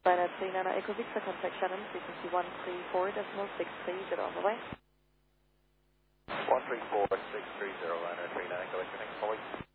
Liner 39 Echo Victor, contact Shannon, frequency 134.630 on the way. 134.630, Liner 39 Echo Victor, next calling.